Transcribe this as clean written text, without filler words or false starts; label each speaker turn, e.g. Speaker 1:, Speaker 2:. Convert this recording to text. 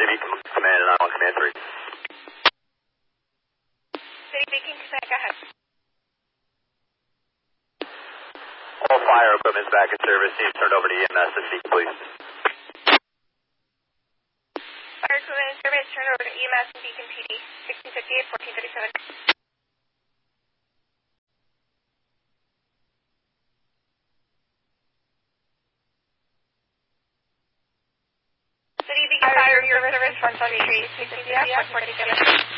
Speaker 1: Beacon Command, 9-1 Command 3.
Speaker 2: City Beacon, go ahead.
Speaker 1: All fire equipment's back in service. Need turned over to EMS and Beacon, please.
Speaker 2: Fire equipment in service, turn over to EMS and Beacon PD. 1658, 1437. City Beacon Fire, your service, 173, 1658, 1437.